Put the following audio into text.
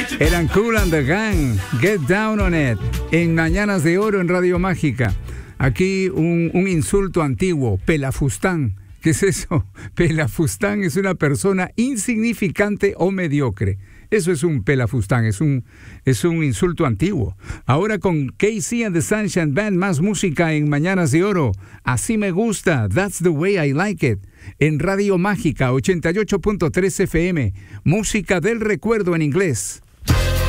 Eran Kool and the Gang, Get Down on It, en Mañanas de Oro en Radio Mágica. Aquí un insulto antiguo, pelafustán. ¿Qué es eso? Pelafustán es una persona insignificante o mediocre. Eso es un pelafustán, es un insulto antiguo. Ahora con KC and the Sunshine Band, más música en Mañanas de Oro. Así me gusta, That's the way I like it. En Radio Mágica 88.3 FM, música del recuerdo en inglés.